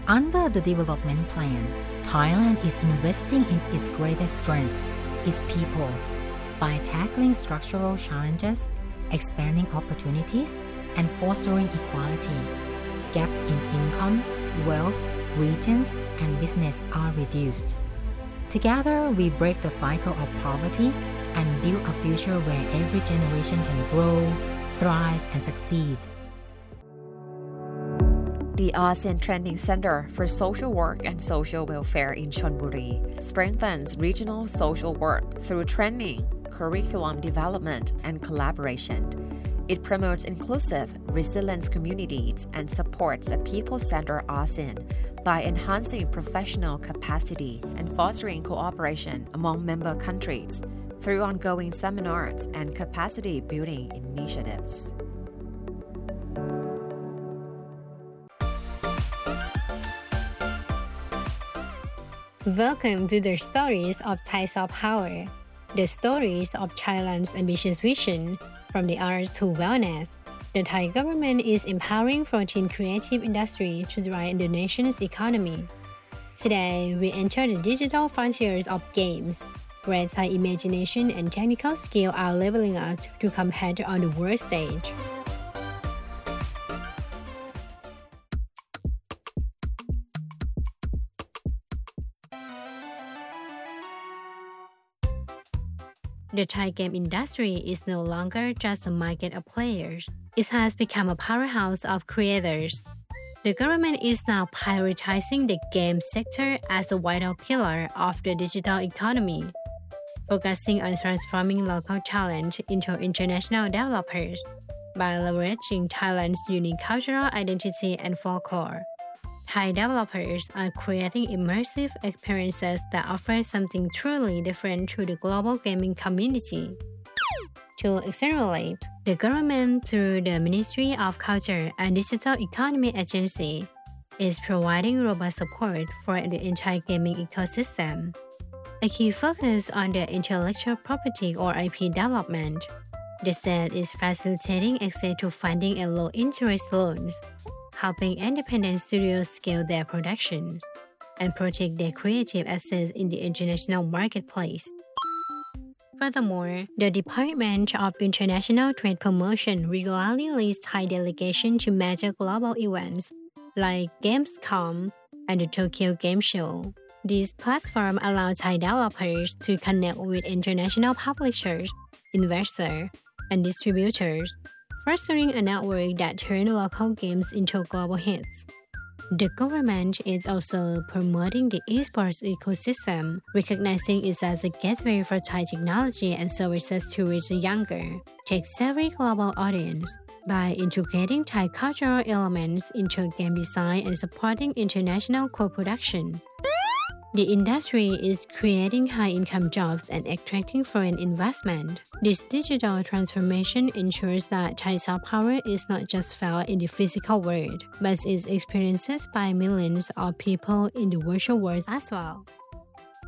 Under the development plan, Thailand is investing in its greatest strength, its people, by tackling structural challenges, expanding opportunities, and fostering equality. Gaps in income, wealth, regions, and business are reduced. Together, we break the cycle of poverty and build a future where every generation can grow, thrive, and succeed. The ASEAN Training Center for Social Work and Social Welfare in Chonburi strengthens regional social work through training, curriculum development, and collaboration. It promotes inclusive, resilient communities and supports a people-centered ASEAN by enhancing professional capacity and fostering cooperation among member countries through ongoing seminars and capacity-building initiatives. Welcome to the stories of Thai soft power, the stories of Thailand's ambitious vision from the arts to wellness. The Thai government is empowering 14 creative industries to drive the nation's economy. Today, we enter the digital frontiers of games, where Thai imagination and technical skill are leveling up to compete on the world stage. The Thai game industry is no longer just a market of players. It has become a powerhouse of creators. The government is now prioritizing the game sector as a vital pillar of the digital economy, focusing on transforming local talent into international developers by leveraging Thailand's unique cultural identity and folklore. Thai developers are creating immersive experiences that offer something truly different to the global gaming community. To accelerate, the government, through the Ministry of Culture and Digital Economy Agency, is providing robust support for the entire gaming ecosystem. A key focus on the intellectual property or IP development. The state is facilitating access to funding and low-interest loans, helping independent studios scale their productions and protect their creative assets in the international marketplace. Furthermore, the Department of International Trade Promotion regularly leads Thai delegations to major global events like Gamescom and the Tokyo Game Show. These platforms allow Thai developers to connect with international publishers, investors, and distributors, fostering a network that turns local games into global hits. The government is also promoting the esports ecosystem, recognizing it as a gateway for Thai technology and services to reach a younger, tech-savvy global audience. By integrating Thai cultural elements into game design and supporting international co-production, the industry is creating high-income jobs and attracting foreign investment. This digital transformation ensures that Thai soft power is not just felt in the physical world, but is experienced by millions of people in the virtual world as well.